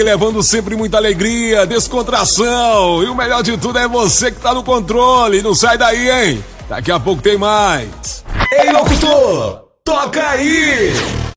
levando sempre muita alegria, descontração. E o melhor de tudo é você que tá no controle. Não sai daí, hein? Daqui a pouco tem mais. Ei, locutor, toca aí!